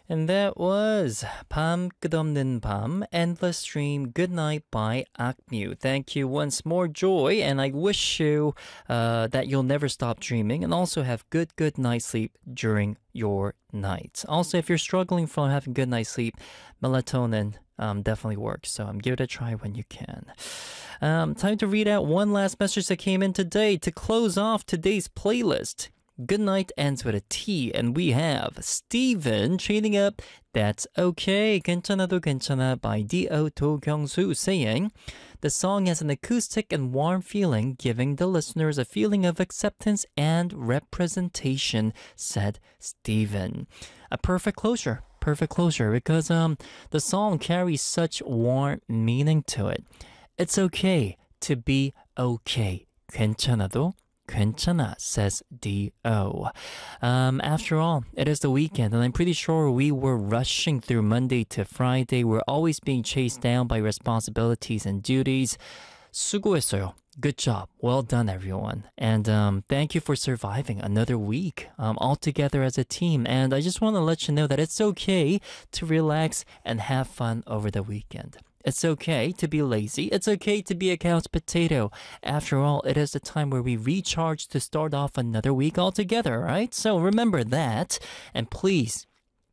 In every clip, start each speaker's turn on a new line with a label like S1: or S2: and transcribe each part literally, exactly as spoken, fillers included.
S1: And that was 밤 끝없는 밤, Endless Dream, Good Night by Akmu. Thank you once more, Joy, and I wish you uh, that you'll never stop dreaming and also have good, good night sleep during your nights. Also, if you're struggling from having good night sleep, melatonin um, definitely works, so um, give it a try when you can. Um, time to read out one last message that came in today to close off today's playlist. Good night ends with a T, and we have Steven trading up That's Okay, 괜찮아도 괜찮아 by D O 도경수 saying, the song has an acoustic and warm feeling, giving the listeners a feeling of acceptance and representation, said Steven. A perfect closure. Perfect closure because um the song carries such warm meaning to it. It's okay to be okay. 괜찮아도 괜찮아, says D O. Um, after all, it is the weekend, and I'm pretty sure we were rushing through Monday to Friday. We're always being chased down by responsibilities and duties. 수고했어요. Good job. Well done, everyone. And um, thank you for surviving another week um, all together as a team. And I just want to let you know that it's okay to relax and have fun over the weekend. It's okay to be lazy. It's okay to be a couch potato. After all, it is the time where we recharge to start off another week all together, right? So remember that. And please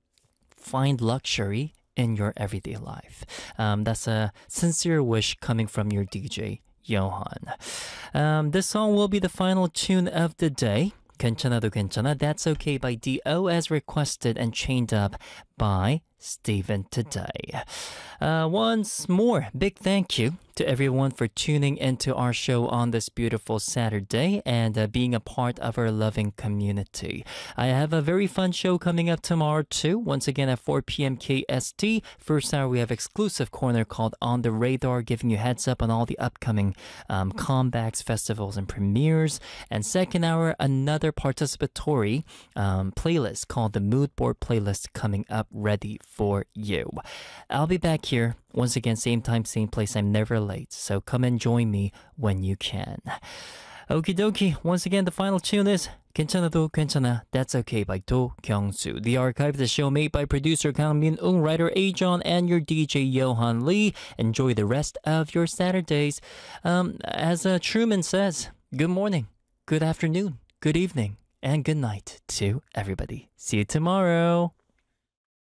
S1: find luxury in your everyday life. Um, that's a sincere wish coming from your D J, Johan. Um, this song will be the final tune of the day. 괜찮아도 괜찮아, That's Okay by D O as requested and chained up by Steven today. Uh, once more, big thank you to everyone for tuning into our show on this beautiful Saturday and uh, being a part of our loving community. I have a very fun show coming up tomorrow too. Once again at four p.m. K S T. First hour we have exclusive corner called On the Radar, giving you heads up on all the upcoming um, comebacks, festivals, and premieres. And second hour, another participatory um, playlist called the Mood Board Playlist coming up ready for you. I'll be back here once again, same time, same place. I'm never late, so come and join me when you can. Okie dokie. Once again, the final tune is 괜찮아도 괜찮아, That's Okay by Do Kyung-soo. The archive of the show made by producer Kang Min-ung, writer A-John, and your D J Johan Lee. Enjoy the rest of your Saturdays. Um, as uh, Truman says, good morning, good afternoon, good evening, and good night to everybody. See you tomorrow.